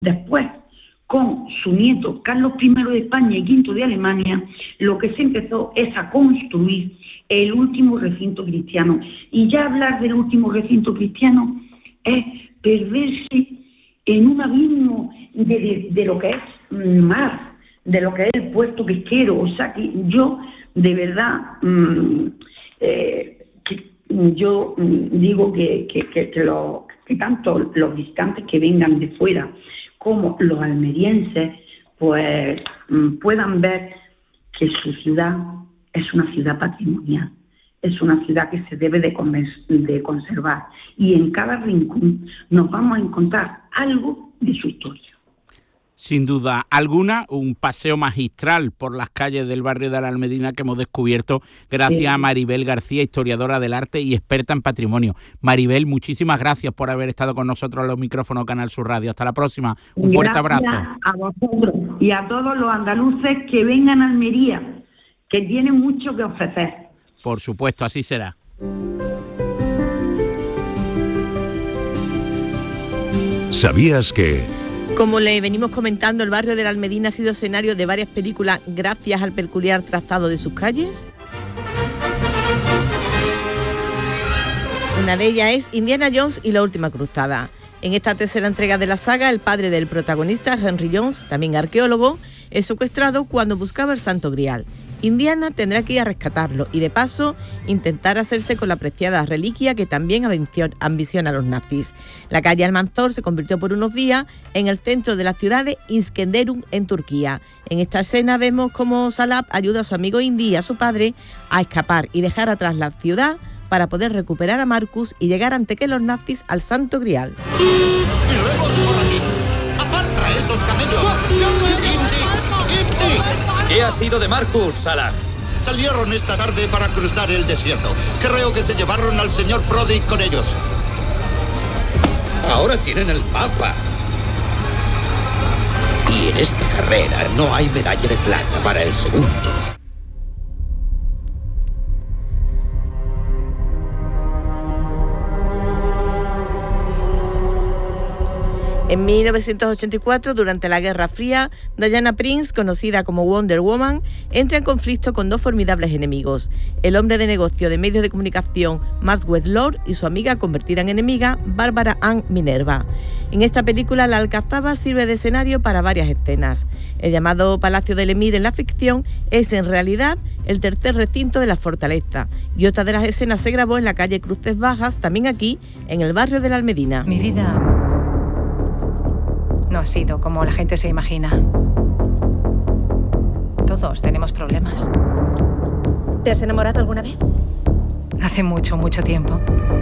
Después, con su nieto Carlos I de España y V de Alemania, lo que se empezó es a construir el último recinto cristiano. Y ya hablar del último recinto cristiano es perderse en un abismo de lo que es mar, de lo que es el puerto pesquero. O sea que yo, de verdad, yo digo que tanto los visitantes que vengan de fuera como los almerienses, pues puedan ver que su ciudad es una ciudad patrimonial, es una ciudad que se debe de conservar, y en cada rincón nos vamos a encontrar algo de su historia. Sin duda alguna, un paseo magistral por las calles del barrio de la Almedina que hemos descubierto gracias a Maribel García, historiadora del arte y experta en patrimonio. Maribel, muchísimas gracias por haber estado con nosotros en los micrófonos Canal Sur Radio. Hasta la próxima. Un fuerte abrazo. Gracias a vosotros y a todos los andaluces que vengan a Almería, que tienen mucho que ofrecer. Por supuesto, así será. ¿Sabías que...? Como le venimos comentando, el barrio de la Almedina ha sido escenario de varias películas gracias al peculiar trazado de sus calles. Una de ellas es Indiana Jones y la última cruzada. En esta tercera entrega de la saga, el padre del protagonista, Henry Jones, también arqueólogo, es secuestrado cuando buscaba el Santo Grial. Indiana tendrá que ir a rescatarlo y, de paso, intentar hacerse con la preciada reliquia que también ambiciona a los nazis. La calle Almanzor se convirtió por unos días en el centro de la ciudad de Iskenderun, en Turquía. En esta escena vemos cómo Salap ayuda a su amigo Indy y a su padre a escapar y dejar atrás la ciudad para poder recuperar a Marcus y llegar ante que los nazis al Santo Grial. ¡Y luego por aquí! ¡Aparta esos camellos! ¿Qué ha sido de Marcus, Salah? Salieron esta tarde para cruzar el desierto. Creo que se llevaron al señor Brody con ellos. Ahora tienen el mapa. Y en esta carrera no hay medalla de plata para el segundo. En 1984, durante la Guerra Fría, Diana Prince, conocida como Wonder Woman, entra en conflicto con dos formidables enemigos: el hombre de negocio de medios de comunicación Maxwell Lord y su amiga convertida en enemiga, Bárbara Ann Minerva. En esta película, la Alcazaba sirve de escenario para varias escenas. El llamado Palacio del Emir en la ficción es en realidad el tercer recinto de la fortaleza, y otra de las escenas se grabó en la calle Cruces Bajas, también aquí, en el barrio de la Almedina. Mi vida no ha sido como la gente se imagina. Todos tenemos problemas. ¿Te has enamorado alguna vez? Hace mucho, mucho tiempo.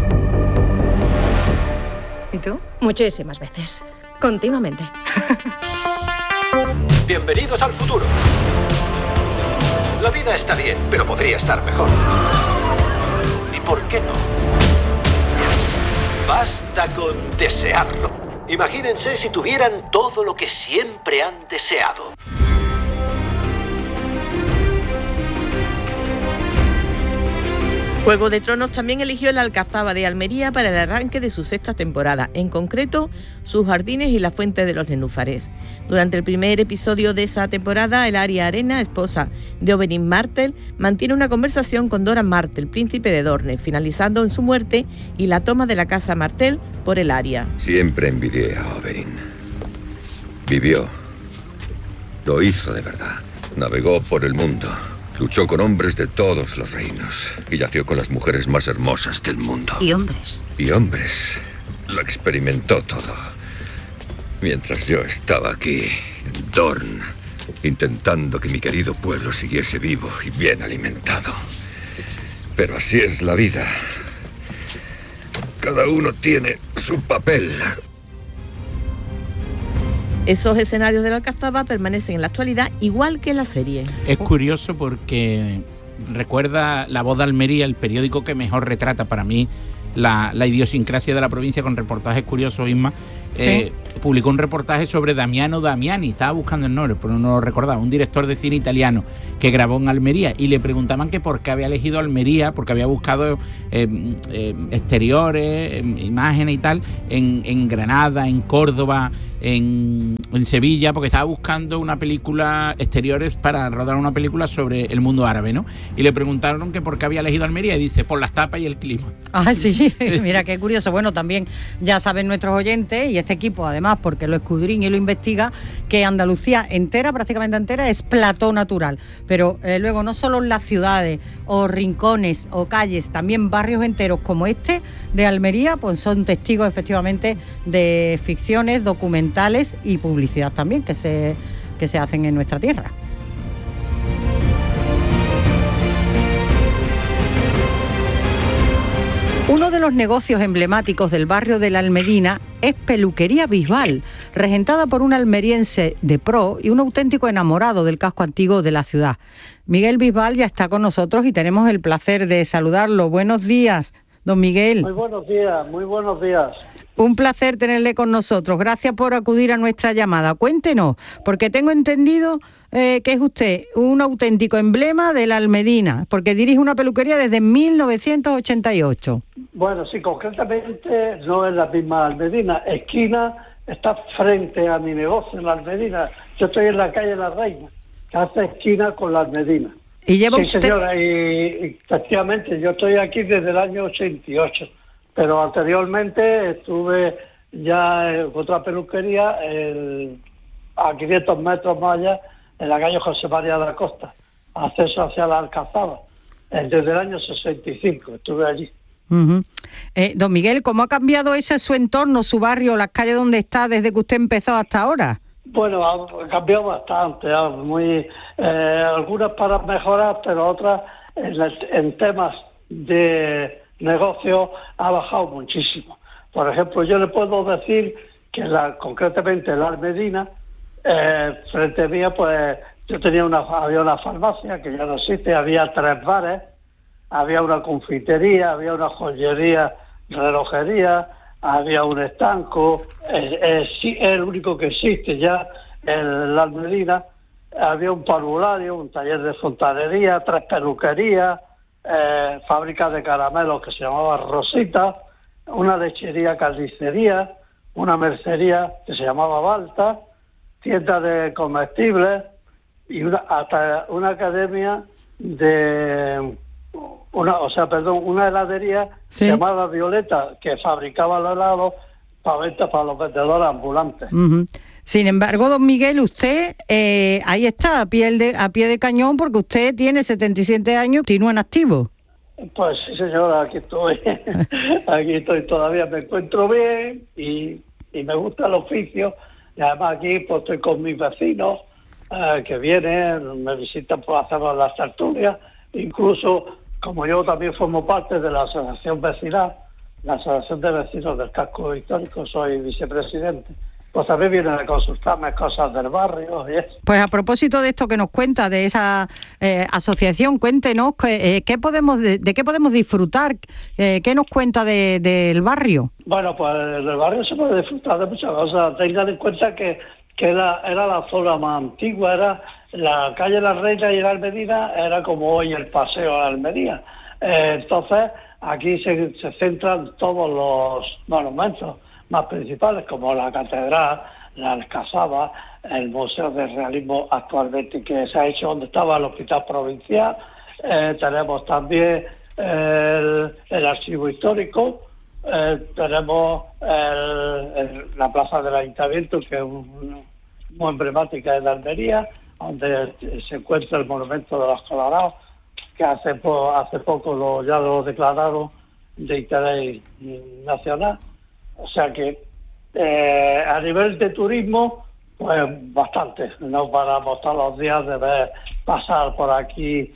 ¿Y tú? Muchísimas veces. Continuamente. Bienvenidos al futuro. La vida está bien, pero podría estar mejor. ¿Y por qué no? Basta con desearlo. Imagínense si tuvieran todo lo que siempre han deseado. Juego de Tronos también eligió la Alcazaba de Almería para el arranque de su sexta temporada, en concreto sus jardines y la fuente de los nenúfares. Durante el primer episodio de esa temporada, el Arya Arena, esposa de Oberyn Martell, mantiene una conversación con Doran Martell, príncipe de Dorne, finalizando en su muerte y la toma de la casa Martell por el Arya. Siempre envidié a Oberyn. Vivió. Lo hizo de verdad. Navegó por el mundo. Luchó con hombres de todos los reinos y yació con las mujeres más hermosas del mundo. ¿Y hombres? Y hombres. Lo experimentó todo. Mientras yo estaba aquí, en Dorne, intentando que mi querido pueblo siguiese vivo y bien alimentado. Pero así es la vida. Cada uno tiene su papel. Esos escenarios de la Alcazaba permanecen en la actualidad igual que en la serie. Es curioso porque recuerda La Voz de Almería, el periódico que mejor retrata para mí la idiosincrasia de la provincia, con reportajes curiosos, Isma. publicó un reportaje sobre Damiano Damiani, estaba buscando el nombre, pero no lo recordaba, un director de cine italiano que grabó en Almería, y le preguntaban que por qué había elegido Almería, porque había buscado exteriores, imágenes y tal, en Granada, en Córdoba, en Sevilla, porque estaba buscando una película, exteriores para rodar una película sobre el mundo árabe, ¿no? Y le preguntaron que por qué había elegido Almería, y dice, por las tapas y el clima. Ah, sí, mira qué curioso. Bueno, también ya saben nuestros oyentes, y este equipo además, porque lo escudriña y lo investiga, que Andalucía entera, prácticamente entera, es plató natural. Pero luego no solo las ciudades o rincones o calles, también barrios enteros como este de Almería, pues son testigos efectivamente de ficciones, documentales y publicidad también que se hacen en nuestra tierra. Uno de los negocios emblemáticos del barrio de la Almedina es Peluquería Bisbal, regentada por un almeriense de pro y un auténtico enamorado del casco antiguo de la ciudad. Miguel Bisbal ya está con nosotros y tenemos el placer de saludarlo. Buenos días, don Miguel. Muy buenos días, muy buenos días. Un placer tenerle con nosotros. Gracias por acudir a nuestra llamada. Cuéntenos, porque tengo entendido que es usted un auténtico emblema de la Almedina, porque dirige una peluquería desde 1988. Bueno, sí, concretamente no es la misma Almedina. Esquina está frente a mi negocio en la Almedina. Yo estoy en la calle La Reina, que hace esquina con la Almedina. ¿Y lleva sí, usted? Señora, y efectivamente yo estoy aquí desde el año 88, pero anteriormente estuve ya en otra peluquería a 500 metros más allá, en la calle José María de la Costa, acceso hacia la Alcazaba. Desde el año 65 estuve allí. Uh-huh. Don Miguel, ¿cómo ha cambiado ese su entorno, su barrio, las calles donde está desde que usted empezó hasta ahora? Bueno, ha cambiado bastante, algunas para mejorar, pero otras en temas de negocio ha bajado muchísimo. Por ejemplo, yo le puedo decir que concretamente la Almedina, frente a mí, pues yo había una farmacia que ya no existe, había 3 bares, había una confitería, había una joyería, relojería, había un estanco, es el único que existe ya en la Almedina. Había un parvulario, un taller de fontanería, 3 peluquerías, fábrica de caramelos que se llamaba Rosita, una lechería carnicería, una mercería que se llamaba Balta, tienda de comestibles y hasta una academia de una heladería llamada Violeta, que fabricaba los helados para venta para los vendedores ambulantes. Uh-huh. Sin embargo, don Miguel, usted ahí está, a pie de cañón, porque usted tiene 77 años, continúa en activo. Pues sí, señora, aquí estoy. Aquí estoy, todavía me encuentro bien y me gusta el oficio. Y además aquí pues estoy con mis vecinos que vienen, me visitan por hacer las tertulias. Incluso, como yo también formo parte de la asociación vecinal, la asociación de vecinos del casco histórico, soy vicepresidente, pues también vienen a consultarme cosas del barrio y eso. Pues a propósito de esto que nos cuenta, de esa asociación, cuéntenos de qué podemos disfrutar, qué nos cuenta del barrio. Bueno, pues del barrio se puede disfrutar de muchas cosas. Tengan en cuenta que era la zona más antigua, era la calle La Reina y la Almedina, era como hoy el paseo a la Almería. Entonces, aquí se centran todos los monumentos más principales, como la catedral, la Alcazaba, el Museo de Realismo actualmente que se ha hecho donde estaba el Hospital Provincial. Tenemos también el Archivo Histórico, tenemos la Plaza del Ayuntamiento, que es muy emblemática de Almería, donde se encuentra el Monumento de los Colorados, que hace poco ya lo declararon de interés nacional. O sea que a nivel de turismo, pues bastante. No paramos todos los días de ver pasar por aquí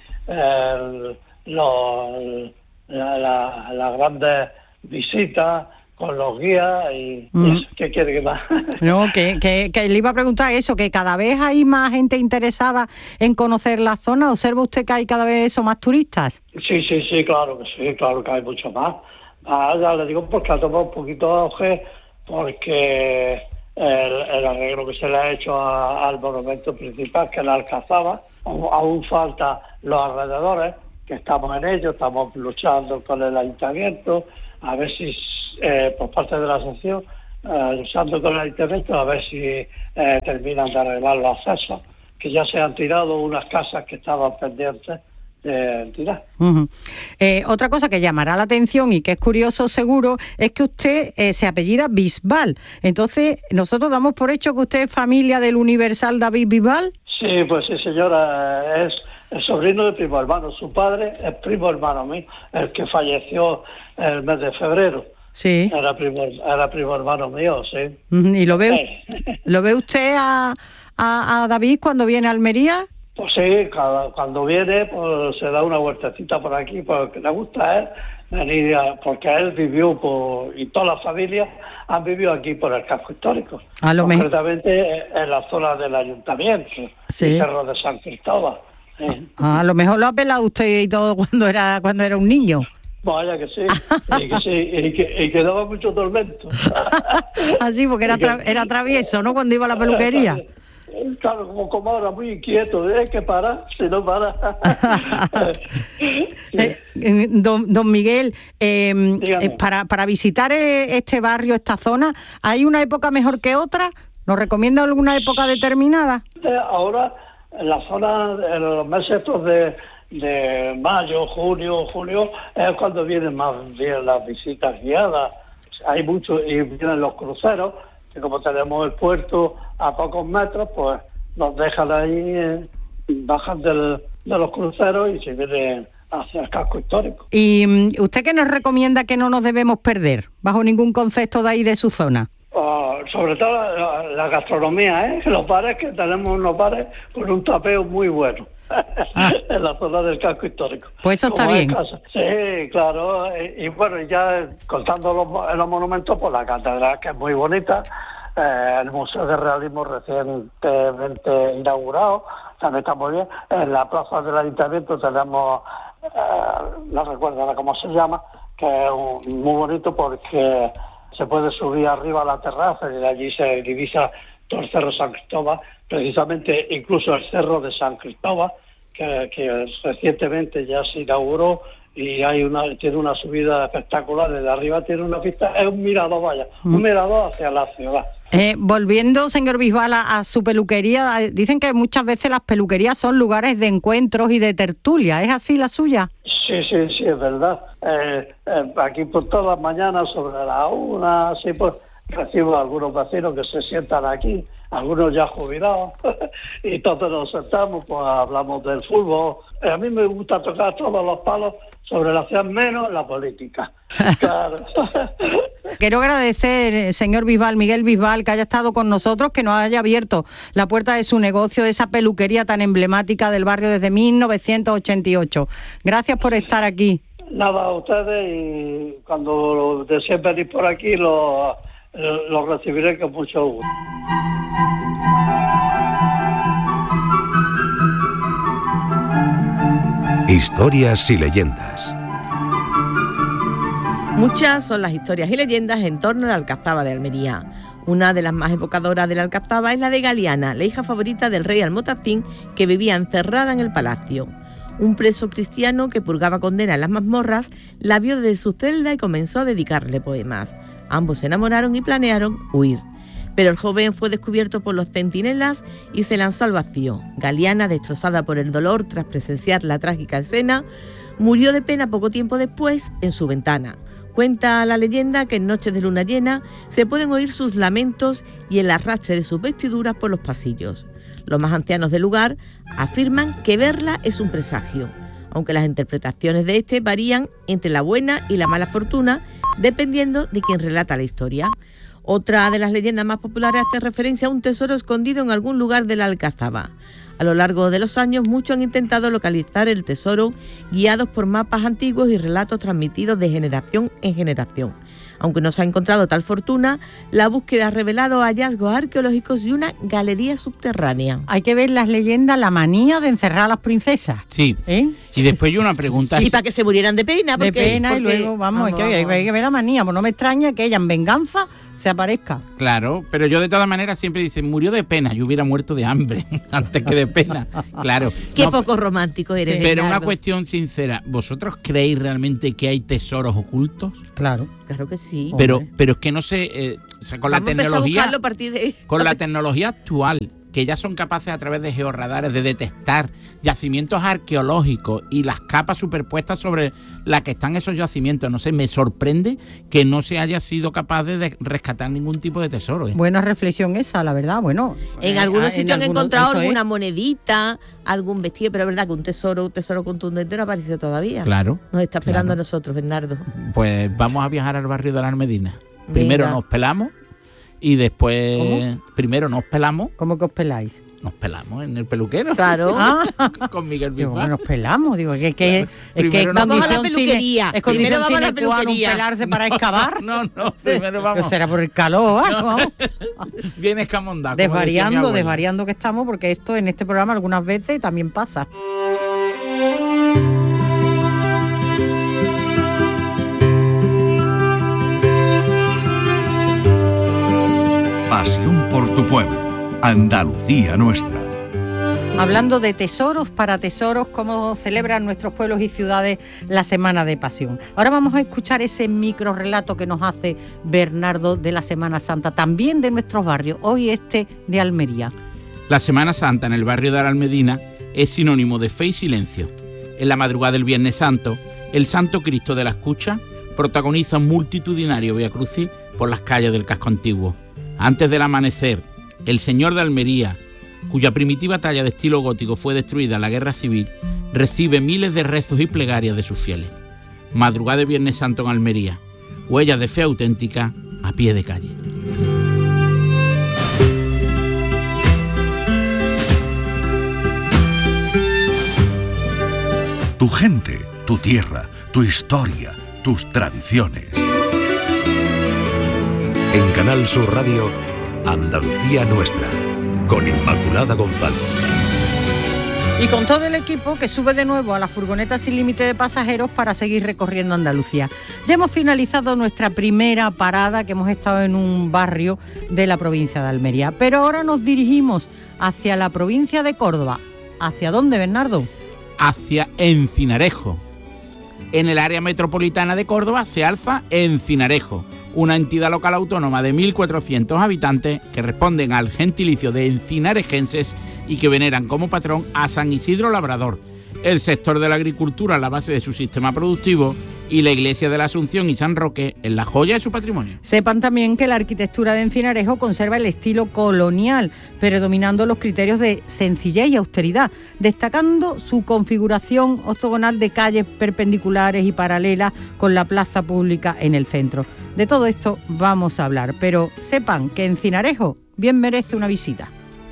las grandes visitas con los guías y eso. ¿Qué quiere que más? No, que le iba a preguntar eso, que cada vez hay más gente interesada en conocer la zona. ¿Observa usted que hay cada vez más turistas? Sí, claro que hay mucho más. Ya le digo porque ha tomado un poquito de auge porque el arreglo que se le ha hecho al monumento principal, que es la Alcazaba, aún falta los alrededores, que estamos en ello, estamos luchando con el ayuntamiento, a ver si por parte de la asociación, luchando con el ayuntamiento, a ver si terminan de arreglar los accesos, que ya se han tirado unas casas que estaban pendientes de tirar. Otra cosa que llamará la atención y que es curioso seguro es que usted se apellida Bisbal. Entonces, nosotros damos por hecho que usted es familia del universal David Bisbal. Sí, pues sí, señora, es el sobrino de primo hermano. Su padre es primo hermano mío, el que falleció el mes de febrero. Sí. Era primo hermano mío, sí. ¿Y lo ve usted a David cuando viene a Almería? Pues sí, cuando viene pues se da una vueltecita por aquí, porque le gusta a él venir, porque él vivió y toda la familia han vivido aquí por el casco histórico, concretamente en la zona del ayuntamiento, sí. El Cerro de San Cristóbal. A lo mejor lo ha pelado usted y todo cuando era un niño. Vaya que sí, y quedaba mucho tormento. Así, porque era travieso, ¿no? Cuando iba a la peluquería. Claro, como ahora, muy inquieto, hay que parar, si no para. Don Miguel, para visitar este barrio, esta zona, ¿hay una época mejor que otra? ¿Nos recomienda alguna época determinada? Ahora, en la zona, en los meses estos de mayo, junio, julio, es cuando vienen más bien las visitas guiadas. Hay mucho, y vienen los cruceros, que como tenemos el puerto a pocos metros, pues nos dejan ahí, bajan de los cruceros y se vienen hacia el casco histórico. ¿Y usted qué nos recomienda que no nos debemos perder, bajo ningún concepto de ahí de su zona? Sobre todo la gastronomía, los bares, que tenemos unos bares con un tapeo muy bueno. En la zona del casco histórico. Pues eso está bien. Sí, claro. Y bueno, ya contando los monumentos, pues la catedral, que es muy bonita, el Museo de Realismo recientemente inaugurado, también está muy bien. En la plaza del ayuntamiento tenemos, no recuerdo cómo se llama, que es muy bonito porque se puede subir arriba a la terraza y de allí se divisa todo el Cerro San Cristóbal, precisamente incluso el Cerro de San Cristóbal, que recientemente ya se inauguró y tiene una subida espectacular. Desde arriba tiene una pista, es un mirador, un mirador hacia la ciudad. Volviendo, señor Bisbal, a su peluquería, dicen que muchas veces las peluquerías son lugares de encuentros y de tertulia. ¿Es así la suya? Sí, es verdad. Aquí por todas las mañanas, sobre la 1, así pues, recibo a algunos vecinos que se sientan aquí, algunos ya jubilados, y todos nos sentamos, pues hablamos del fútbol. A mí me gusta tocar todos los palos sobre la ciudad, menos la política. Claro. Quiero agradecer, señor Bisbal, Miguel Bisbal, que haya estado con nosotros, que nos haya abierto la puerta de su negocio, de esa peluquería tan emblemática del barrio desde 1988. Gracias por estar aquí. Nada, a ustedes, y cuando deseen venir por aquí, lo recibiré con mucho gusto. Historias y leyendas. Muchas son las historias y leyendas en torno a la Alcazaba de Almería. Una de las más evocadoras de la Alcazaba es la de Galiana, la hija favorita del rey Almotacín, que vivía encerrada en el palacio. Un preso cristiano que purgaba condena en las mazmorras la vio desde su celda y comenzó a dedicarle poemas. Ambos se enamoraron y planearon huir. Pero el joven fue descubierto por los centinelas y se lanzó al vacío. Galiana, destrozada por el dolor tras presenciar la trágica escena, murió de pena poco tiempo después en su ventana. Cuenta la leyenda que en noches de luna llena se pueden oír sus lamentos y el arrastre de sus vestiduras por los pasillos. Los más ancianos del lugar afirman que verla es un presagio, aunque las interpretaciones de este varían entre la buena y la mala fortuna, dependiendo de quien relata la historia. Otra de las leyendas más populares hace referencia a un tesoro escondido en algún lugar de la Alcazaba. A lo largo de los años, muchos han intentado localizar el tesoro, guiados por mapas antiguos y relatos transmitidos de generación en generación. Aunque no se ha encontrado tal fortuna, la búsqueda ha revelado hallazgos arqueológicos y una galería subterránea. Hay que ver las leyendas, la manía de encerrar a las princesas. Sí. Y después yo una pregunta. Y para que se murieran de pena. De pena, y luego, hay que ver la manía. Pues no me extraña que ella en venganza se aparezca. Claro, pero yo de todas maneras siempre dicen, murió de pena, yo hubiera muerto de hambre antes que de pena. Claro. Qué poco romántico eres, Pero Bernardo. una cuestión sincera, ¿vosotros creéis realmente que hay tesoros ocultos? Claro. Claro que sí. Pero es que no sé, o sea, con la tecnología, con la tecnología actual, que ya son capaces a través de georradares de detectar yacimientos arqueológicos y las capas superpuestas sobre las que están esos yacimientos. No sé, me sorprende que no se haya sido capaz de rescatar ningún tipo de tesoro. Buena reflexión esa, la verdad. Bueno, en algunos sitios han encontrado alguna monedita, algún vestido, pero es verdad que un tesoro contundente no apareció todavía. Claro. Nos está esperando a nosotros, Bernardo. Pues vamos a viajar al barrio de la Almedina. Primero nos pelamos. Y después, primero nos pelamos. ¿Cómo que os peláis? Nos pelamos en el peluquero. Claro. Con Miguel Bizarro. Digo, nos pelamos, digo, es que vamos a la peluquería. Es condición sine qua non pelarse para excavar. No, primero vamos. Pues será por el calor, no. Bien escamondado. Desvariando que estamos, porque esto en este programa algunas veces también pasa. Pasión por tu pueblo, Andalucía nuestra. Hablando de tesoros para tesoros, cómo celebran nuestros pueblos y ciudades la Semana de Pasión. Ahora vamos a escuchar ese micro relato que nos hace Bernardo de la Semana Santa, también de nuestros barrios, hoy de Almería. La Semana Santa en el barrio de la Almedina es sinónimo de fe y silencio. En la madrugada del Viernes Santo, el Santo Cristo de la Escucha protagoniza un multitudinario Vía Crucis por las calles del casco antiguo. Antes del amanecer, el Señor de Almería, cuya primitiva talla de estilo gótico fue destruida en la Guerra Civil, recibe miles de rezos y plegarias de sus fieles. Madrugada de Viernes Santo en Almería, huellas de fe auténtica a pie de calle. Tu gente, tu tierra, tu historia, tus tradiciones. En Canal Sur Radio, Andalucía Nuestra, con Inmaculada González. Y con todo el equipo que sube de nuevo a la furgoneta sin límite de pasajeros para seguir recorriendo Andalucía. Ya hemos finalizado nuestra primera parada, que hemos estado en un barrio de la provincia de Almería. Pero ahora nos dirigimos hacia la provincia de Córdoba. ¿Hacia dónde, Bernardo? Hacia Encinarejo. En el área metropolitana de Córdoba se alza Encinarejo, una entidad local autónoma de 1.400 habitantes que responden al gentilicio de encinarejenses y que veneran como patrón a San Isidro Labrador, el sector de la agricultura, la base de su sistema productivo, y la iglesia de la Asunción y San Roque en la joya de su patrimonio. Sepan también que la arquitectura de Encinarejo conserva el estilo colonial, predominando los criterios de sencillez y austeridad, destacando su configuración octogonal de calles perpendiculares y paralelas con la plaza pública en el centro. De todo esto vamos a hablar, pero sepan que Encinarejo bien merece una visita.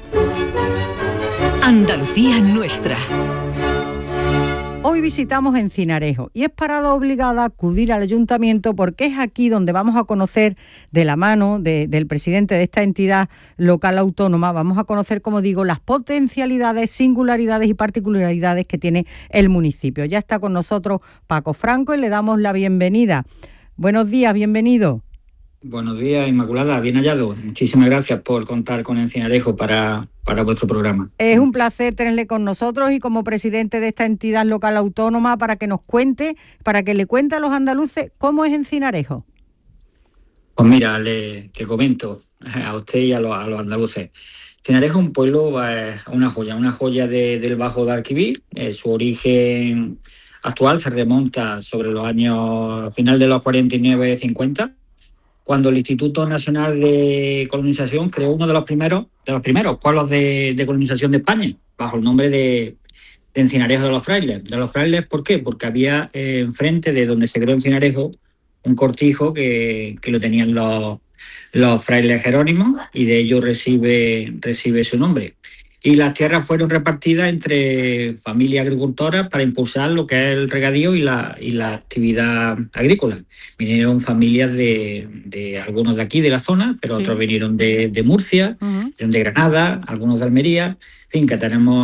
Andalucía Nuestra. Hoy visitamos Encinarejo y es parada obligada acudir al ayuntamiento porque es aquí donde vamos a conocer, de la mano del presidente de esta entidad local autónoma, vamos a conocer, como digo, las potencialidades, singularidades y particularidades que tiene el municipio. Ya está con nosotros Paco Franco y le damos la bienvenida. Buenos días, bienvenido. Buenos días, Inmaculada, bien hallado. Muchísimas gracias por contar con Encinarejo para vuestro programa. Es un placer tenerle con nosotros y como presidente de esta entidad local autónoma para que nos cuente, para que le cuente a los andaluces cómo es Encinarejo. Pues mira, te comento a usted y a los andaluces. Encinarejo es un pueblo, una joya del Bajo Guadalquivir. Su origen actual se remonta sobre los años final de los 49-50, cuando el Instituto Nacional de Colonización creó uno de los primeros pueblos de colonización de España, bajo el nombre de Encinarejo de los Frailes. ¿De los Frailes por qué? Porque había enfrente de donde se creó Encinarejo un cortijo que lo tenían los frailes jerónimos y de ello recibe su nombre. y las tierras fueron repartidas entre familias agricultoras para impulsar lo que es el regadío y la actividad agrícola. Vinieron familias de algunos de aquí, de la zona, pero otros vinieron de Murcia, de Granada, algunos de Almería, en fin, que tenemos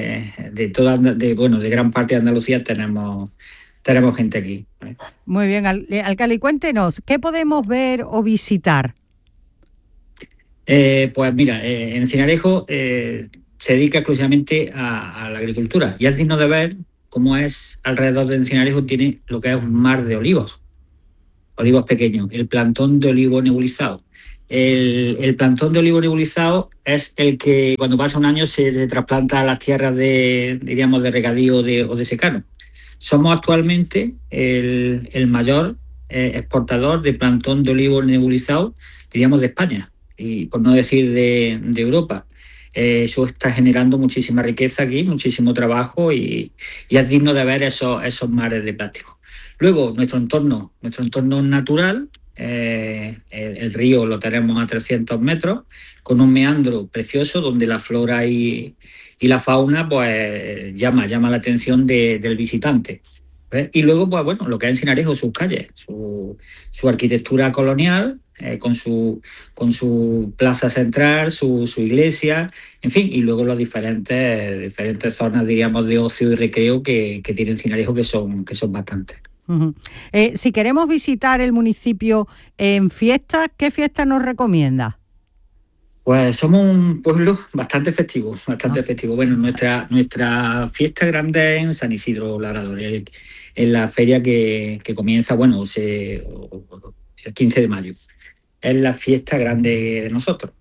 de gran parte de Andalucía tenemos gente aquí. Muy bien, alcalde, cuéntenos, ¿qué podemos ver o visitar? Pues mira, Encinarejo se dedica exclusivamente a la agricultura y es digno de ver cómo es alrededor de Encinarejo, tiene lo que es un mar de olivos pequeños, el plantón de olivo nebulizado. El plantón de olivo nebulizado es el que cuando pasa un año se trasplanta a las tierras de regadío o de secano. Somos actualmente el mayor exportador de plantón de olivo nebulizado, diríamos, de España, y por no decir de Europa. Eso está generando muchísima riqueza aquí, muchísimo trabajo y es digno de ver esos mares de plástico. Luego, nuestro entorno natural, el río lo tenemos a 300 metros, con un meandro precioso donde la flora y la fauna pues llama la atención del visitante. ¿Ves? Y luego, pues bueno, lo que es Encinarejo, sus calles, su arquitectura colonial, con su plaza central, su iglesia, en fin, y luego las diferentes zonas, diríamos, de ocio y recreo que tiene Encinarejo, que son bastantes. Uh-huh. Si queremos visitar el municipio en fiestas, ¿qué fiestas nos recomienda? Pues somos un pueblo bastante festivo. Bueno, nuestra fiesta grande es en San Isidro Labrador, en la feria que comienza, el 15 de mayo. Es la fiesta grande de nosotros,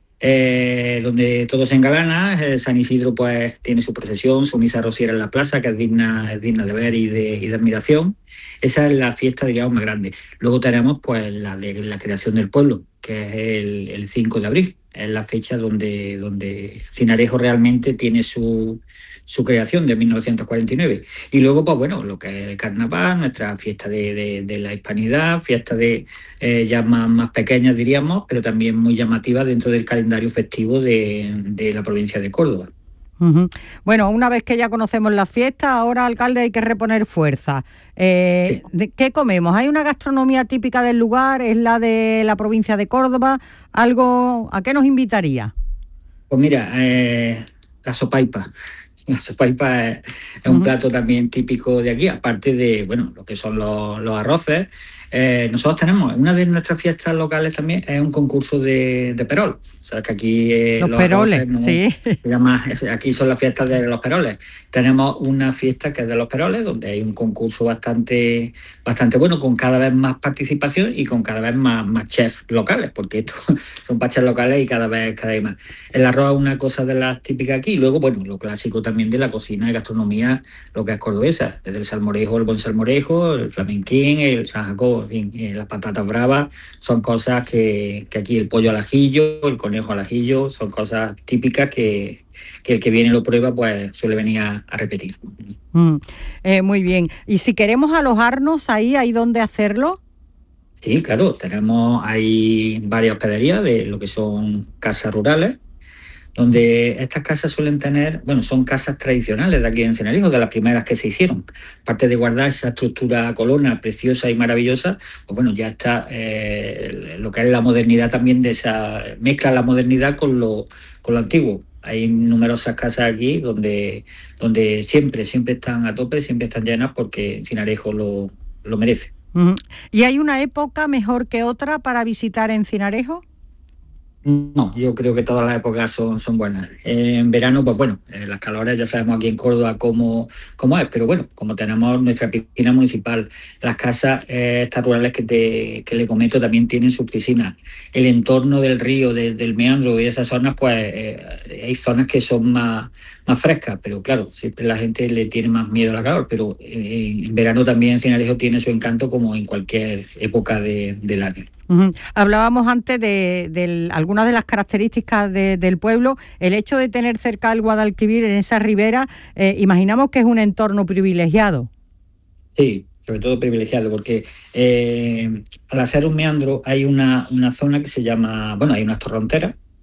donde todo se engalana. San Isidro pues tiene su procesión, su misa rociera en la plaza, que es digna de ver y de admiración. Esa es la fiesta, digamos, más grande. Luego tenemos pues la de la creación del pueblo, que es el 5 de abril. Es la fecha donde Encinarejo realmente tiene su creación, de 1949. Y luego, pues bueno, lo que es el carnaval, nuestra fiesta de la hispanidad, fiestas ya más pequeñas, diríamos, pero también muy llamativas dentro del calendario festivo de la provincia de Córdoba. Uh-huh. Bueno, una vez que ya conocemos la fiesta, ahora, alcalde, hay que reponer fuerza. Sí. ¿Qué comemos? ¿Hay una gastronomía típica del lugar? ¿Es la de la provincia de Córdoba? ¿A qué nos invitaría? Pues mira, la sopaipa. La sopaipa es un plato también típico de aquí, aparte de lo que son los arroces. Nosotros tenemos, una de nuestras fiestas locales también es un concurso de perol. O sea, que aquí los peroles, arroces, sí. Además, aquí son las fiestas de los peroles. Tenemos una fiesta que es de los peroles, donde hay un concurso bastante bueno, con cada vez más participación y con cada vez más chefs locales, porque estos son chefs locales y cada vez más. El arroz es una cosa de las típicas aquí. Y luego, lo clásico también de la cocina y gastronomía, lo que es cordobesa, desde el salmorejo, el buen salmorejo, el flamenquín, el San Jacobo, en fin, las patatas bravas, son cosas que aquí, el pollo al ajillo, el conejo al ajillo, son cosas típicas que el que viene y lo prueba pues suele venir a repetir. Muy bien. ¿Y si queremos alojarnos ahí, hay dónde hacerlo? Sí, claro, hay varias hospederías de lo que son casas rurales, donde estas casas suelen tener, son casas tradicionales de aquí en Encinarejo, de las primeras que se hicieron. Aparte de guardar esa estructura colona preciosa y maravillosa, pues ya está lo que es la modernidad también, de esa mezcla la modernidad con lo antiguo. Hay numerosas casas aquí donde siempre están a tope, siempre están llenas, porque Encinarejo lo merece. Uh-huh. ¿Y hay una época mejor que otra para visitar Encinarejo? No, yo creo que todas las épocas son buenas. En verano, las calores ya sabemos aquí en Córdoba cómo es, pero como tenemos nuestra piscina municipal, las casas estas rurales que le comento también tienen sus piscinas. El entorno del río, del meandro y esas zonas, hay zonas que son más frescas, pero claro, siempre la gente le tiene más miedo a la calor, pero en verano también Encinarejo tiene su encanto, como en cualquier época del año. Uh-huh. Hablábamos antes de algunas de las características del pueblo. El hecho de tener cerca el Guadalquivir, en esa ribera, imaginamos que es un entorno privilegiado. Sí, sobre todo privilegiado, porque al hacer un meandro hay una zona que se llama, hay unas torronteras,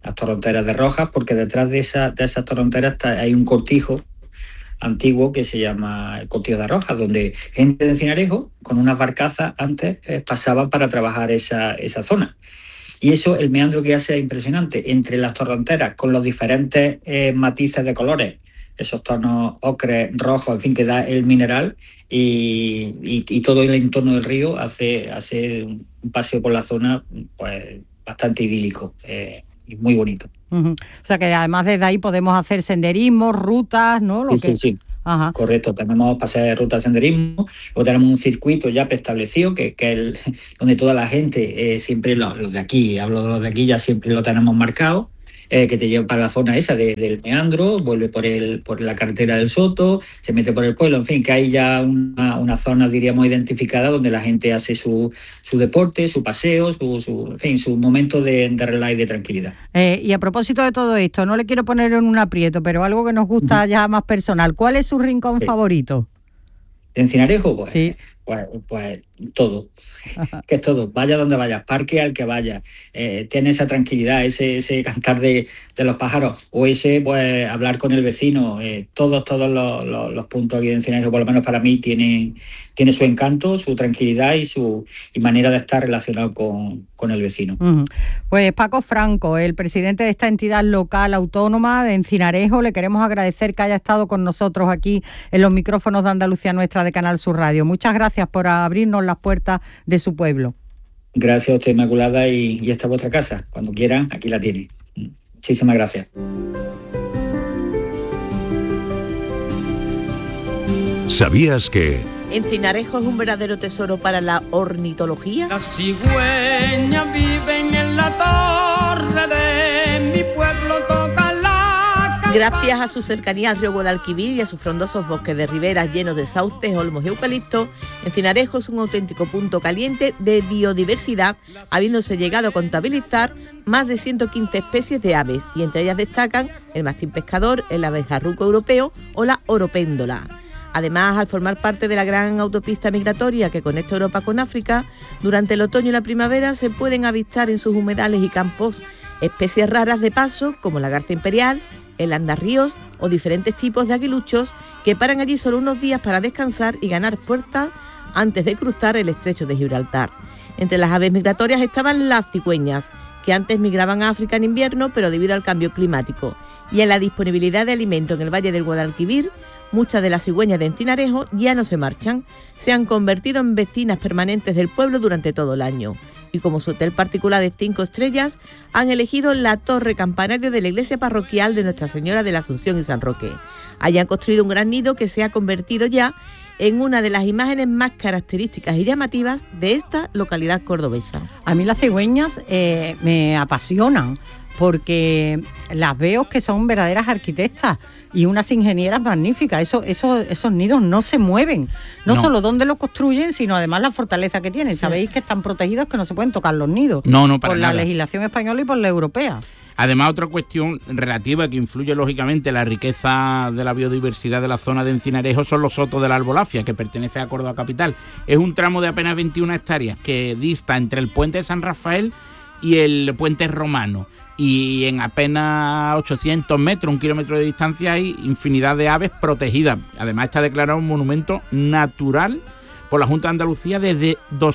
las torronteras de Rojas, porque detrás de esas torronteras hay un cortijo antiguo que se llama el Cortijo de Rojas, donde gente de Encinarejo con unas barcazas antes pasaban para trabajar esa zona. Y eso, el meandro que hace es impresionante, entre las torronteras con los diferentes matices de colores, esos tonos ocre, rojos, en fin, que da el mineral, y todo el entorno del río hace un paseo por la zona pues bastante idílico y muy bonito. Uh-huh. O sea que además desde ahí podemos hacer senderismo, rutas, ¿no? Sí. Ajá. Correcto, tenemos paseos de ruta de senderismo, luego tenemos un circuito ya preestablecido, que es donde toda la gente, siempre los de aquí, hablo de los de aquí, ya siempre lo tenemos marcado, que te lleva para la zona esa del meandro, vuelve por la carretera del Soto, se mete por el pueblo, en fin, que hay ya una zona, diríamos, identificada donde la gente hace su deporte, su paseo, su momento de relax y de tranquilidad. Y a propósito de todo esto, no le quiero poner en un aprieto, pero algo que nos gusta ya más personal, ¿cuál es su rincón favorito? ¿De Encinarejo? Pues todo, que es todo, vaya donde vayas, parque al que vayas, tiene esa tranquilidad, ese cantar de los pájaros, o ese pues hablar con el vecino, todos los puntos aquí de Encinarejo, por lo menos para mí, tiene su encanto, su tranquilidad y manera de estar relacionado con el vecino. Uh-huh. Pues Paco Franco, el presidente de esta entidad local autónoma de Encinarejo, le queremos agradecer que haya estado con nosotros aquí en los micrófonos de Andalucía Nuestra de Canal Sur Radio. Muchas gracias por abrirnos las puertas de su pueblo. Gracias a usted, Inmaculada, y esta es vuestra casa. Cuando quieran, aquí la tiene. Muchísimas gracias. ¿Sabías que Encinarejo es un verdadero tesoro para la ornitología? Las cigüeñas viven en la torre de mi pueblo, tocan la campana. Gracias a su cercanía al río Guadalquivir y a sus frondosos bosques de riberas llenos de sauces, olmos y eucaliptos, Encinarejo es un auténtico punto caliente de biodiversidad, habiéndose llegado a contabilizar más de 115 especies de aves, y entre ellas destacan el mastín pescador, el abejarruco europeo o la oropéndola. Además, al formar parte de la gran autopista migratoria que conecta Europa con África, durante el otoño y la primavera se pueden avistar en sus humedales y campos especies raras de paso como la garza imperial, el andarríos o diferentes tipos de aguiluchos que paran allí solo unos días para descansar y ganar fuerza antes de cruzar el estrecho de Gibraltar. Entre las aves migratorias estaban las cigüeñas, que antes migraban a África en invierno, pero debido al cambio climático y a la disponibilidad de alimento en el Valle del Guadalquivir, muchas de las cigüeñas de Encinarejo ya no se marchan, se han convertido en vecinas permanentes del pueblo durante todo el año. Y como su hotel particular de 5 estrellas, han elegido la torre campanario de la iglesia parroquial de Nuestra Señora de la Asunción y San Roque. Allí han construido un gran nido que se ha convertido ya en una de las imágenes más características y llamativas de esta localidad cordobesa. A mí las cigüeñas me apasionan, porque las veo que son verdaderas arquitectas y unas ingenieras magníficas. Esos nidos no se mueven, no solo dónde lo construyen, sino además la fortaleza que tienen. Sí. Sabéis que están protegidos, que no se pueden tocar los nidos. No, para por nada. La legislación española y por la europea. Además, otra cuestión relativa que influye lógicamente en la riqueza de la biodiversidad de la zona de Encinarejo son los sotos de la Albolafia, que pertenece a Córdoba capital. Es un tramo de apenas 21 hectáreas que dista entre el puente de San Rafael y el puente romano. Y en apenas 800 metros, 1 kilómetro de distancia, hay infinidad de aves protegidas. Además, está declarado un monumento natural por la Junta de Andalucía desde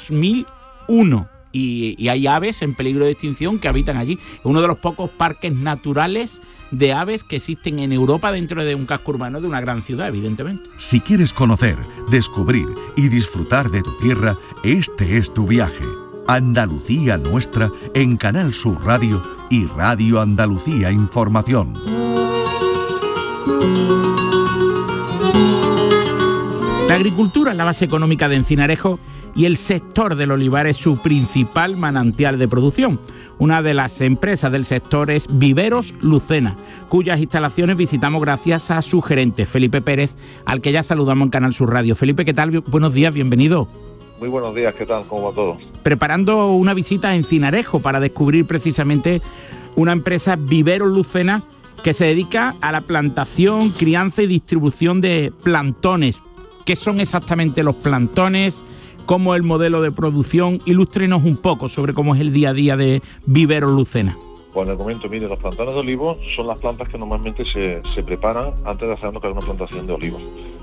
2001. Y hay aves en peligro de extinción que habitan allí. Es uno de los pocos parques naturales de aves que existen en Europa dentro de un casco urbano de una gran ciudad, evidentemente. Si quieres conocer, descubrir y disfrutar de tu tierra, este es tu viaje. Andalucía Nuestra en Canal Sur Radio y Radio Andalucía Información. La agricultura es la base económica de Encinarejo y el sector del olivar es su principal manantial de producción. Una de las empresas del sector es Viveros Lucena, cuyas instalaciones visitamos gracias a su gerente, Felipe Pérez, al que ya saludamos en Canal Sur Radio. Felipe, ¿qué tal? Buenos días, bienvenido. Muy buenos días, ¿qué tal? ¿Cómo va todo? Preparando una visita a Encinarejo para descubrir precisamente una empresa Viveros Lucena que se dedica a la plantación, crianza y distribución de plantones. ¿Qué son exactamente los plantones? ¿Cómo es el modelo de producción? Ilústrenos un poco sobre cómo es el día a día de Viveros Lucena. Pues le comento, mire, los plantanes de olivo son las plantas que normalmente se preparan antes de hacer lo que es una plantación de olivos.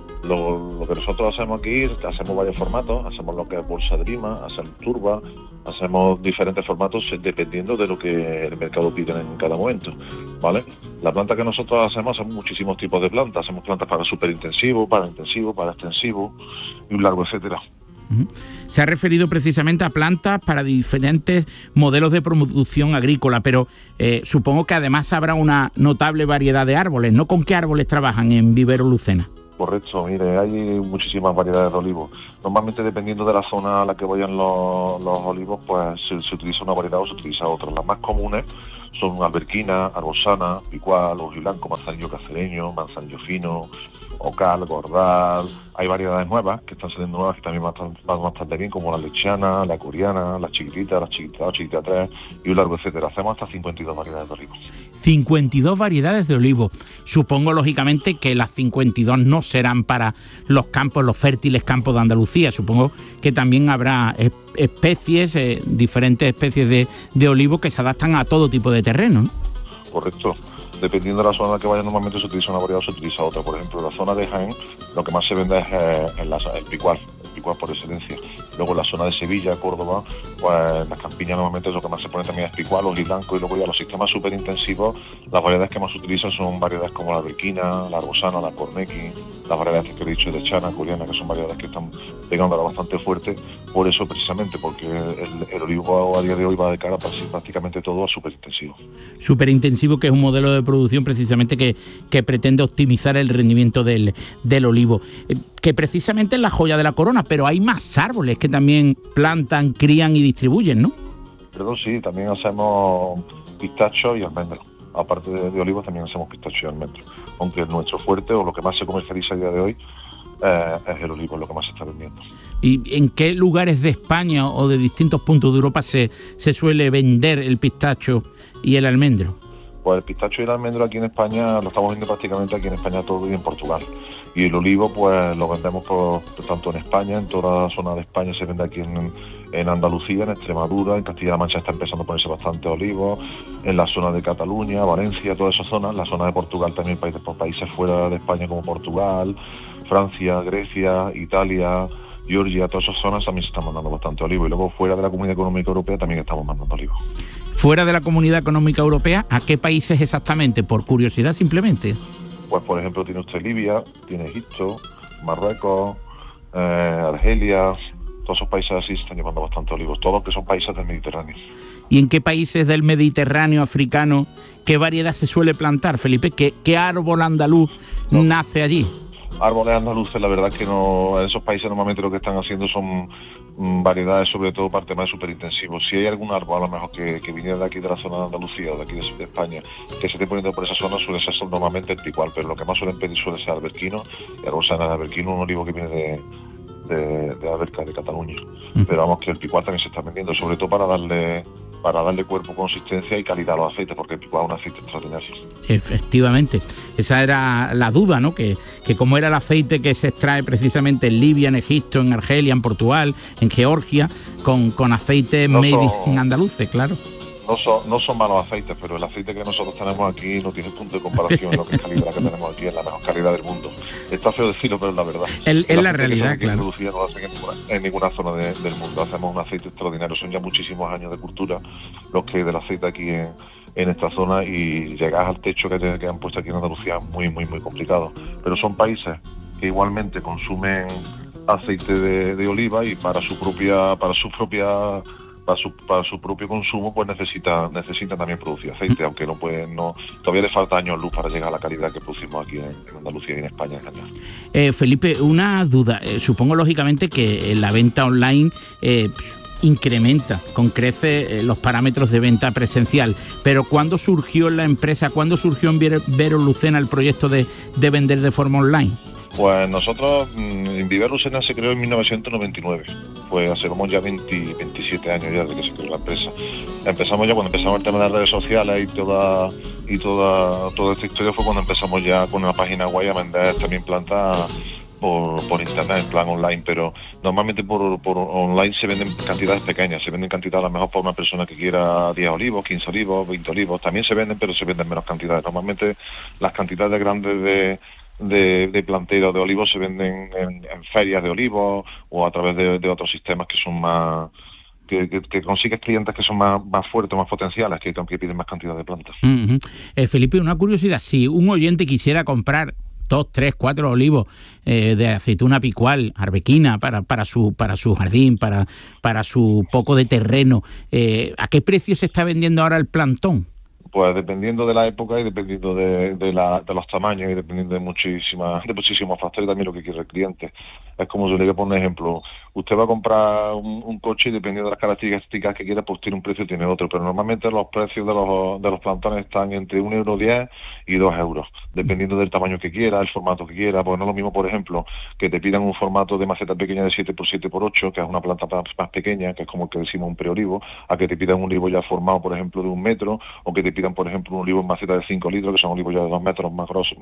Lo que nosotros hacemos aquí, hacemos varios formatos, hacemos lo que es bolsa de lima, hacemos turba, hacemos diferentes formatos dependiendo de lo que el mercado pide en cada momento, ¿vale? La planta que nosotros hacemos muchísimos tipos de plantas, hacemos plantas para superintensivo, para intensivo, para extensivo y un largo etcétera. Se ha referido precisamente a plantas para diferentes modelos de producción agrícola, pero supongo que además habrá una notable variedad de árboles, ¿no? ¿Con qué árboles trabajan en Vivero Lucena? Correcto, mire, hay muchísimas variedades de olivos. Normalmente, dependiendo de la zona a la que vayan los olivos, pues se utiliza una variedad o se utiliza otra. Las más comunes son alberquina, arbosana, picual, ojiblanco, manzanillo cacereño, manzanillo fino, ocal, gordal. Hay variedades nuevas que están saliendo nuevas que también van bastante bien, como la lechiana, la coreana, la chiquitita 3 y un largo etcétera. Hacemos hasta 52 variedades de olivos. 52 variedades de olivo. Supongo, lógicamente, que las 52 no serán para los campos, los fértiles campos de Andalucía. Supongo que también habrá especies, diferentes especies de olivo que se adaptan a todo tipo de terreno, ¿no? Correcto. Dependiendo de la zona en la que vaya, normalmente se utiliza una variedad o se utiliza otra. Por ejemplo, en la zona de Jaén, lo que más se vende es el picual por excelencia. Luego en la zona de Sevilla, Córdoba, pues las campiñas normalmente lo que más se pone también es picual, ojiblanco, y luego ya los sistemas superintensivos, las variedades que más se utilizan son variedades como la alberquina, la arbosana, la cornequi, las variedades que he dicho de chana, coreana, que son variedades que están pegando ahora bastante fuerte, por eso precisamente, porque el olivo a día de hoy va de cara prácticamente todo a superintensivo. Superintensivo, que es un modelo de producción precisamente que pretende optimizar el rendimiento del olivo, que precisamente es la joya de la corona, pero hay más árboles que también plantan, crían y distribuyen, ¿no? Perdón, sí, también hacemos pistacho y almendro. Aparte de olivos también hacemos pistacho y almendro. Aunque nuestro fuerte o lo que más se comercializa a día de hoy es el olivo, es lo que más se está vendiendo. ¿Y en qué lugares de España o de distintos puntos de Europa se suele vender el pistacho y el almendro? Pues el pistacho y el almendro aquí en España lo estamos viendo prácticamente aquí en España todo y en Portugal. Y el olivo pues lo vendemos tanto en España, en toda la zona de España se vende aquí en Andalucía, en Extremadura, en Castilla-La Mancha está empezando a ponerse bastante olivo, en la zona de Cataluña, Valencia, todas esas zonas, la zona de Portugal también, países fuera de España como Portugal, Francia, Grecia, Italia, Georgia, todas esas zonas también se están mandando bastante olivo. Y luego fuera de la Comunidad Económica Europea también estamos mandando olivo. ¿Fuera de la Comunidad Económica Europea, a qué países exactamente? Por curiosidad simplemente. Pues por ejemplo tiene usted Libia, tiene Egipto, Marruecos, Argelia, todos esos países así se están llevando bastante olivos, todos que son países del Mediterráneo. ¿Y en qué países del Mediterráneo africano, qué variedad se suele plantar, Felipe? ¿Qué árbol andaluz nace allí? Árboles andaluces, la verdad es que no, en esos países normalmente lo que están haciendo son variedades, sobre todo para temas superintensivos. Si hay algún árbol a lo mejor que viniera de aquí de la zona de Andalucía o de aquí de España, que se esté poniendo por esa zona, suele ser normalmente el picual, pero lo que más suelen pedir suele ser alberquino, y arbosana de alberquino, un olivo que viene de Alberca, de Cataluña. Pero vamos, que el picual también se está vendiendo, sobre todo para darle cuerpo, consistencia y calidad a los aceites, porque el picual es un aceite extraordinario. Efectivamente, esa era la duda, ¿no? Que como era el aceite que se extrae precisamente en Libia, en Egipto, en Argelia, en Portugal, en Georgia, con aceites made in andaluces, claro. No son malos aceites, pero el aceite que nosotros tenemos aquí no tiene punto de comparación en lo que es calidad que tenemos aquí, es la mejor calidad del mundo. Está feo decirlo, pero es la verdad. Es la realidad, claro. No lo hacen en ninguna zona del mundo. Hacemos un aceite extraordinario. Son ya muchísimos años de cultura los que del aceite aquí en esta zona, y llegar al techo que han puesto aquí en Andalucía es muy, muy, muy complicado. Pero son países que igualmente consumen aceite de oliva y para su propio consumo pues necesita también producir aceite, aunque todavía le falta años luz para llegar a la calidad que producimos aquí en Andalucía y en España en general. Felipe, una duda, supongo lógicamente que la venta online incrementa con crece los parámetros de venta presencial, pero ¿cuándo surgió en la empresa, cuándo surgió en Vivero Lucena el proyecto de vender de forma online? Pues nosotros, en Vivero Lucena se creó en 1999, pues hacemos ya 27 años ya de que se creó la empresa. Empezamos ya cuando empezamos el tema de las redes sociales y toda esta historia fue cuando empezamos ya con una página web a vender también plantas por internet, en plan online, pero normalmente por online se venden cantidades pequeñas, se venden cantidades a lo mejor para una persona que quiera 10 olivos, 15 olivos, 20 olivos, también se venden, pero se venden menos cantidades. Normalmente las cantidades grandes de plantera de olivos se venden en ferias de olivos o a través de otros sistemas que son más... Que consigues clientes que son más fuertes, más potenciales, que piden más cantidad de plantas. Felipe, una curiosidad, si un oyente quisiera comprar 2, 3, 4 olivos de aceituna picual, arbequina, para su jardín, para su poco de terreno, ¿a qué precio se está vendiendo ahora el plantón? Pues dependiendo de la época y dependiendo de los tamaños y dependiendo de muchísimos factores, también lo que quiere el cliente. Es como yo le voy a poner un ejemplo. Usted va a comprar un coche y dependiendo de las características que quiera, pues tiene un precio y tiene otro. Pero normalmente los precios de los plantones están entre 1,10 € y 2 €, dependiendo del tamaño que quiera, el formato que quiera. Pues no es lo mismo, por ejemplo, que te pidan un formato de maceta pequeña de 7x7x8, que es una planta más pequeña, que es como el que decimos un preolivo, a que te pidan un olivo ya formado, por ejemplo, de 1 metro, o que te pidan, por ejemplo, un olivo en maceta de 5 litros, que son olivos ya de 2 metros, más gruesos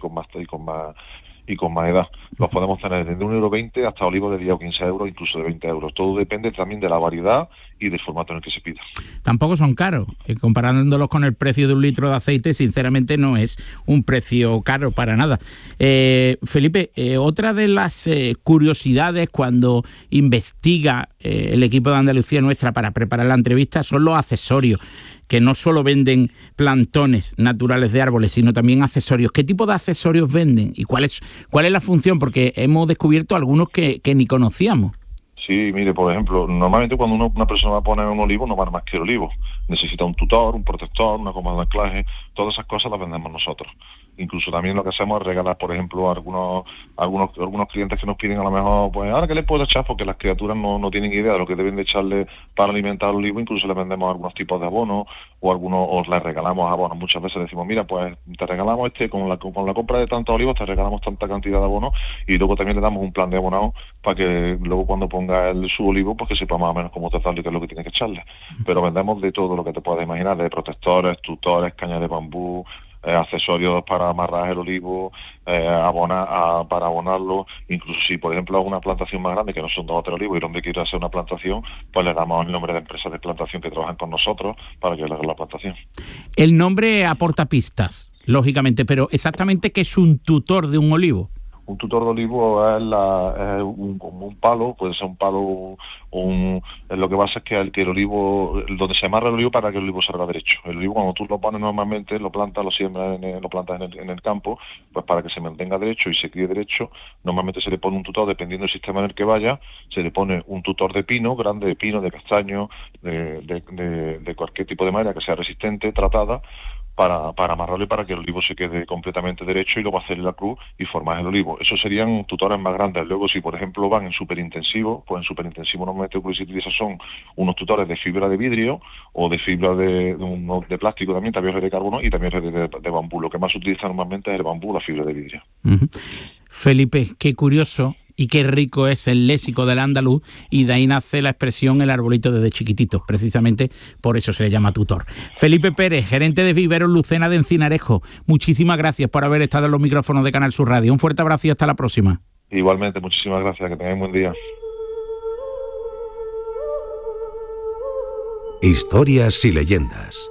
y con más edad. Los podemos tener desde 1,20 € hasta olivos de 10 o 15 €, incluso de 20 €. Todo depende también de la variedad y del formato en el que se pida. Tampoco son caros. Comparándolos con el precio de un litro de aceite, sinceramente no es un precio caro para nada. Felipe, otra de las curiosidades cuando investiga el equipo de Andalucía Nuestra para preparar la entrevista son los accesorios, que no solo venden plantones naturales de árboles, sino también accesorios. ¿Qué tipo de accesorios venden y cuál es la función? Porque hemos descubierto algunos que ni conocíamos. Sí, mire, por ejemplo, normalmente cuando una persona va a poner un olivo no va más que el olivo. Necesita un tutor, un protector, una goma de anclaje, todas esas cosas las vendemos nosotros. Incluso también lo que hacemos es regalar, por ejemplo, a algunos clientes que nos piden a lo mejor, pues ahora que les puedo echar, porque las criaturas no tienen idea de lo que deben de echarle para alimentar el olivo, incluso les vendemos algunos tipos de abonos o les regalamos abonos. Muchas veces decimos, mira, pues te regalamos con la compra de tantos olivos te regalamos tanta cantidad de abonos, y luego también le damos un plan de abonado para que luego cuando ponga su olivo, pues que sepa más o menos cómo tratarlo y qué es lo que tiene que echarle. Pero vendemos de todo lo que te puedas imaginar, de protectores, tutores, cañas de bambú, accesorios para amarrar el olivo, para abonarlo. Incluso si, por ejemplo, hago una plantación más grande, que no son 2 o 3 olivos, y el hombre quiere hacer una plantación, pues le damos el nombre de empresas de plantación que trabajan con nosotros para que le hagan la plantación. El nombre aporta pistas, lógicamente, pero exactamente ¿qué es un tutor de un olivo? Un tutor de olivo es un palo, puede ser un palo, lo que pasa es que el olivo, donde se amarra el olivo para que el olivo salga derecho. El olivo, cuando tú lo pones normalmente, lo siembras en el campo, pues para que se mantenga derecho y se críe derecho, normalmente se le pone un tutor, dependiendo del sistema en el que vaya, se le pone un tutor de pino, grande, de pino, de castaño, de cualquier tipo de madera que sea resistente, tratada, para amarrarlo y para que el olivo se quede completamente derecho y luego hacer la cruz y formar el olivo. Esos serían tutores más grandes. Luego, si por ejemplo van en superintensivo, pues en superintensivo normalmente lo que se utiliza son unos tutores de fibra de vidrio o de fibra de plástico también de carbono y también de bambú. Lo que más se utiliza normalmente es el bambú, la fibra de vidrio. Felipe, qué curioso y qué rico es el léxico del andaluz, y de ahí nace la expresión el arbolito desde chiquitito, precisamente por eso se le llama tutor. Felipe Pérez, gerente de Viveros Lucena de Encinarejo, muchísimas gracias por haber estado en los micrófonos de Canal Sur Radio. Un fuerte abrazo y hasta la próxima. Igualmente, muchísimas gracias, que tengáis un buen día. Historias y leyendas.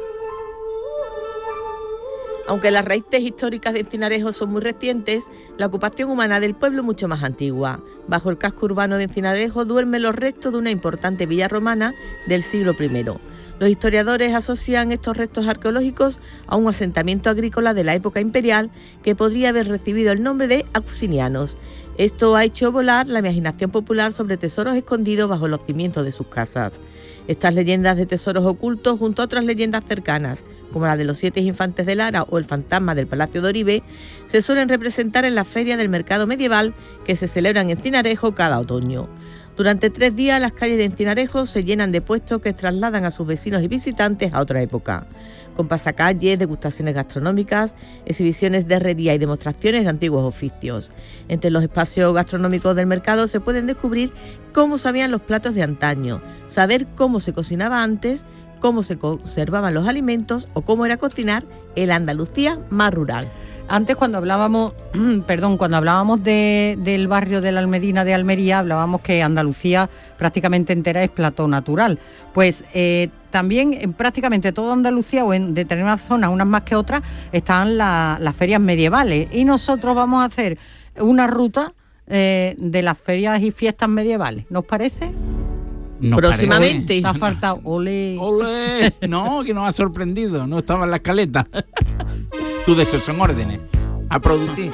Aunque las raíces históricas de Encinarejo son muy recientes, la ocupación humana del pueblo es mucho más antigua. Bajo el casco urbano de Encinarejo duermen los restos de una importante villa romana del siglo I. Los historiadores asocian estos restos arqueológicos a un asentamiento agrícola de la época imperial que podría haber recibido el nombre de Auxinianos. Esto ha hecho volar la imaginación popular sobre tesoros escondidos bajo los cimientos de sus casas. Estas leyendas de tesoros ocultos, junto a otras leyendas cercanas, como la de los 7 infantes de Lara o el fantasma del Palacio de Oribe, se suelen representar en la feria del mercado medieval que se celebra en Encinarejo cada otoño. Durante 3 días las calles de Encinarejo se llenan de puestos que trasladan a sus vecinos y visitantes a otra época, con pasacalles, degustaciones gastronómicas, exhibiciones de herrería y demostraciones de antiguos oficios. Entre los espacios gastronómicos del mercado se pueden descubrir cómo sabían los platos de antaño, saber cómo se cocinaba antes, cómo se conservaban los alimentos o cómo era cocinar en la Andalucía más rural. Antes cuando hablábamos, cuando hablábamos del barrio de la Almedina de Almería, hablábamos que Andalucía prácticamente entera es plató natural. Pues también en prácticamente toda Andalucía o en determinadas zonas, unas más que otras, están las ferias medievales. Y nosotros vamos a hacer una ruta de las ferias y fiestas medievales. ¿Nos parece? Próximamente. Nos ha faltado. ¡Olé! ¡Olé! No, que nos ha sorprendido. No estaba en la escaleta. Tú de esos son órdenes. A producir.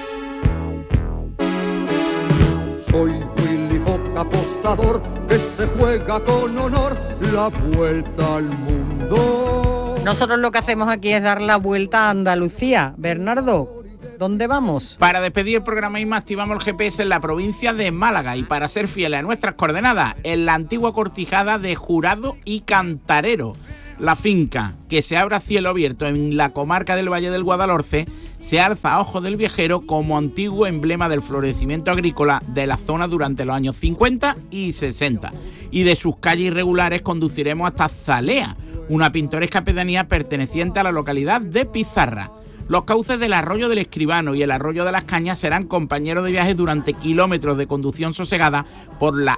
Soy Willy Fogg, apostador, que se juega con honor la vuelta al mundo. Nosotros lo que hacemos aquí es dar la vuelta a Andalucía. Bernardo, ¿dónde vamos? Para despedir el programa Isma, activamos el GPS en la provincia de Málaga y para ser fieles a nuestras coordenadas, en la antigua cortijada de Jurado y Cantarero. La finca, que se abre a cielo abierto en la comarca del Valle del Guadalhorce, se alza a ojo del viajero como antiguo emblema del florecimiento agrícola de la zona durante los años 50 y 60. Y de sus calles irregulares conduciremos hasta Zalea, una pintoresca pedanía perteneciente a la localidad de Pizarra. Los cauces del Arroyo del Escribano y el Arroyo de las Cañas serán compañeros de viaje durante kilómetros de conducción sosegada por la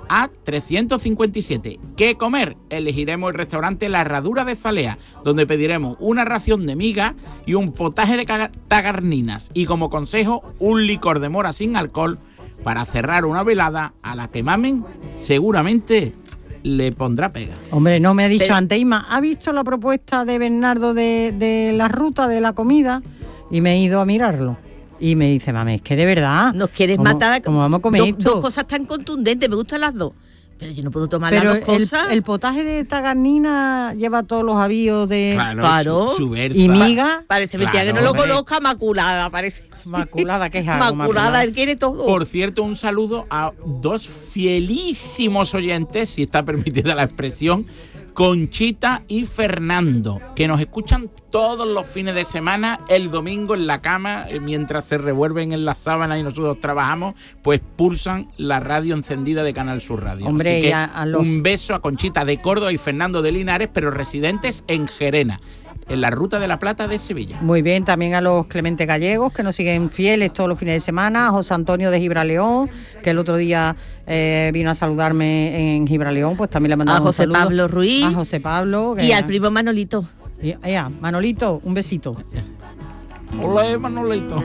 A357. ¿Qué comer? Elegiremos el restaurante La Herradura de Zalea, donde pediremos una ración de miga y un potaje de tagarninas. Y como consejo, un licor de mora sin alcohol para cerrar una velada a la que Mamen seguramente le pondrá pega. Hombre, no me ha dicho antes, Isma, ¿ha visto la propuesta de Bernardo de la ruta de la comida? Y me he ido a mirarlo. Y me dice, mami, es que de verdad... Nos quieres matar. ¿Cómo vamos a comer esto? Dos cosas tan contundentes, me gustan las dos. Pero yo no puedo tomar las dos cosas. El potaje de tagarnina lleva todos los avíos de... Claro. Su berza. Y miga. Parece mentira que no lo conozca, Maculada, parece. Maculada, ¿qué es algo? Maculada, él quiere todo. Por cierto, un saludo a dos fielísimos oyentes, si está permitida la expresión, Conchita y Fernando, que nos escuchan todos los fines de semana, el domingo en la cama, mientras se revuelven en las sábanas y nosotros trabajamos, pues pulsan la radio encendida de Canal Sur Radio. Hombre, así que un beso a Conchita de Córdoba y Fernando de Linares, pero residentes en Gerena, en la Ruta de la Plata de Sevilla. Muy bien, también a los Clemente Gallegos, que nos siguen fieles todos los fines de semana, a José Antonio de Gibraleón, que el otro día vino a saludarme en Gibraleón, pues también le mandamos un saludo. A José Pablo Ruiz. A José Pablo. Y al primo Manolito. Manolito, un besito. Olé, Manolito.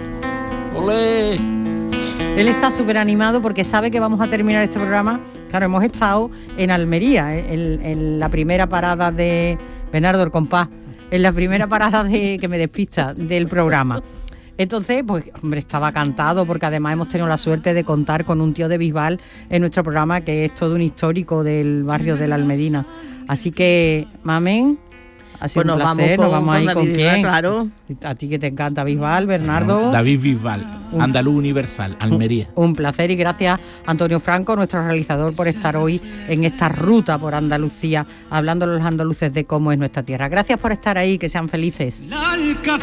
Olé. Él está súper animado porque sabe que vamos a terminar este programa. Claro, hemos estado en Almería, en la primera parada de Bernardo el compás, en la primera parada que me despista del programa. Entonces, pues, hombre, estaba cantado porque además hemos tenido la suerte de contar con un tío de Bisbal en nuestro programa que es todo un histórico del barrio de la Almedina. Así que, Mamen, ha sido un placer. Nos vamos a ir con quién. Claro. A ti que te encanta Bisbal, Bernardo. David Bisbal, Andaluz Universal, Almería. Un placer y gracias Antonio Franco, nuestro realizador, por estar hoy en esta ruta por Andalucía, hablando a los andaluces de cómo es nuestra tierra. Gracias por estar ahí, que sean felices.